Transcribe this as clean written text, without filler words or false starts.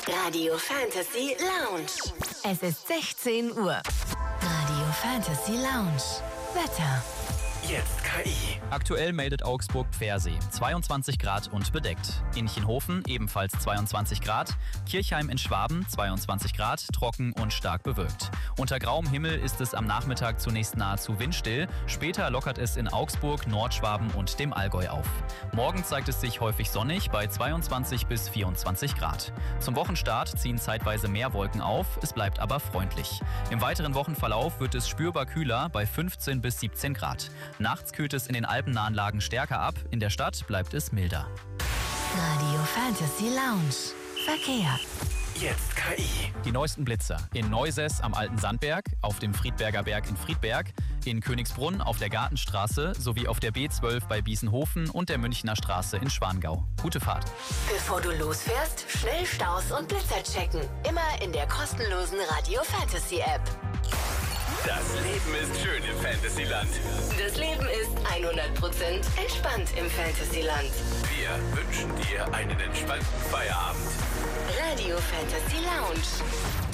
Radio Fantasy Lounge. Es ist 16 Uhr. Radio Fantasy Lounge. Wetter. Jetzt KI. Aktuell meldet Augsburg-Pfersee 22 Grad und bedeckt. Inchenhofen ebenfalls 22 Grad. Kirchheim in Schwaben 22 Grad, trocken und stark bewölkt. Unter grauem Himmel ist es am Nachmittag zunächst nahezu windstill. Später lockert es in Augsburg, Nordschwaben und dem Allgäu auf. Morgen zeigt es sich häufig sonnig bei 22 bis 24 Grad. Zum Wochenstart ziehen zeitweise mehr Wolken auf, es bleibt aber freundlich. Im weiteren Wochenverlauf wird es spürbar kühler bei 15 bis 17 Grad. Nachts kühlt es in den alpennahen Lagen stärker ab, in der Stadt bleibt es milder. Radio Fantasy Lounge. Verkehr. Jetzt KI. Die neuesten Blitzer in Neusess am Alten Sandberg, auf dem Friedberger Berg in Friedberg, in Königsbrunn auf der Gartenstraße sowie auf der B12 bei Biesenhofen und der Münchner Straße in Schwangau. Gute Fahrt. Bevor du losfährst, schnell Staus und Blitzer checken. Immer in der kostenlosen Radio Fantasy App. Das Leben ist schön im Fantasyland. Das Leben ist 100% entspannt im Fantasyland. Wir wünschen dir einen entspannten Feierabend. Radio Fantasy Lounge.